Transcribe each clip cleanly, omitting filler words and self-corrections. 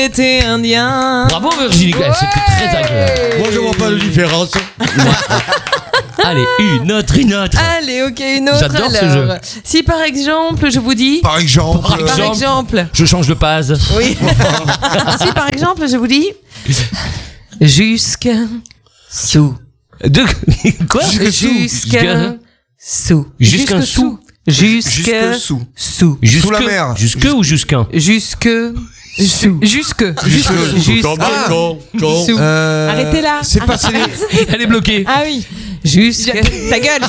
Été indien. Bravo Virginie, c'était très agréable. Moi je vois pas de différence. Allez, une autre. Allez, ok, une autre. J'adore ce alors. jeu. Si par exemple, je vous dis. Par exemple. Par exemple. Je change de pase. Oui. Si par exemple, je vous dis. Jusqu'à. Sous. De quoi? Jusqu'à. Sous. Jusqu'un sou. Jusqu'à. sous. Sous. Sous la mer. Jusque ou jusqu'un? Jusque. Jusque. Ton balcon. Sous. Arrêtez là. C'est pas Céline. Elle est bloquée. Ah oui. Jusque. Ta gueule.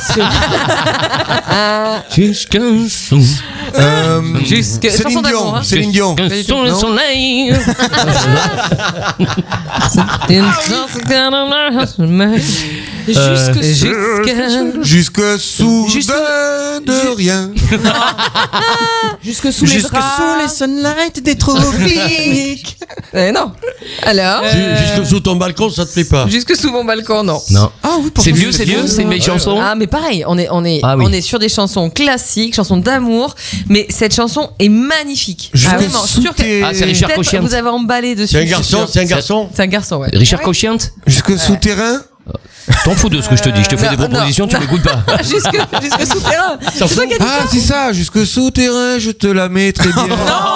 Jusqu'un sou. Jusque. Chanson Céline d'amour, Dion. hein. Céline Dion. Jusqu'un le soleil. Jusque sous de rien. Jusque sous les draps. sunlight des tropiques. Non. Alors. Juste sous ton balcon, ça te plaît pas? Jusque sous mon balcon, non. Non. Ah oui, C'est vieux, c'est une vieille chanson. Ah mais pareil, on est Ah oui. on est sur des chansons classiques, chansons d'amour, mais cette chanson est magnifique. Jusque Vraiment, je suis sûre que Ah, c'est Richard peut-être Cochiant. vous avez emballé dessus. C'est un je suis garçon, sûre. c'est un garçon. C'est un garçon, ouais. Richard Cochiant. Jusque souterrain. T'en fous de ce que je te dis. Je te fais Non, des propositions, tu non. m'écoutes pas. jusque souterrain. C'est toi qui as dit Ah, c'est ça. Jusque souterrain, je te la mets très bien.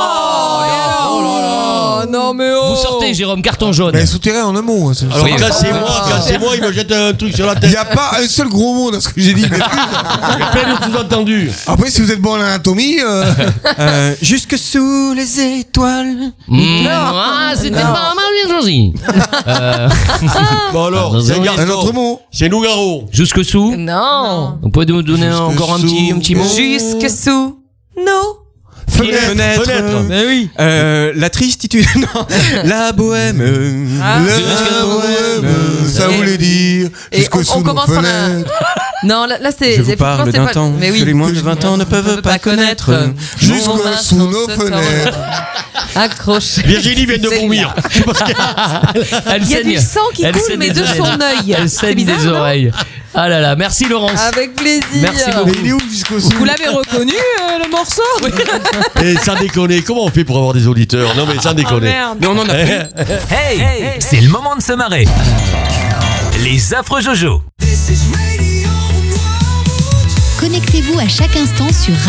non mais oh. Vous sortez, Jérôme, carton jaune. Mais souterrain en un mot. Alors Oui. cassez-moi, il me jette un truc sur la Il tête. n'y a pas un seul gros mot dans ce que j'ai dit. Mais Il y a plein de sous-entendus. après, si vous êtes bon en anatomie. Jusque sous les étoiles. Ah, c'était pas mal bien choisi. Bon alors, c'est un Un autre garçon. mot. C'est Nougaro. Jusque sous. Non. Vous pouvez nous donner Jusque encore un sous. petit mot. Jusque sous. Non. Fenêtre. Fenêtre. oui. La tristitude, non, la bohème. La bohème, ça voulait dire. Et Jusque sous on nos commence par la. fenêtres. Non, là c'est. Je vous parle d'un temps Mais que oui. les moins de 20 ans ne peuvent pas connaître. Jusque Mon main sous nos se tord. fenêtres. Accroché. Virginie vient de C'est vomir. Je sais pas ce qu'elle- Elle Il y a saigne. du sang qui Elle coule, saigne mais des de son oreilles. œil. Elle C'est saigne bizarre, des non oreilles. Ah là là, merci Laurence. Avec plaisir. Merci beaucoup. Mais il est où jusqu'au sous? Vous l'avez reconnu le morceau? Et sans déconner, comment on fait pour avoir des auditeurs? Non mais sans déconner. Merde. Mais on en a plus. Hey, c'est le moment de se marrer. Les affreux Jojo. Connectez-vous à chaque instant sur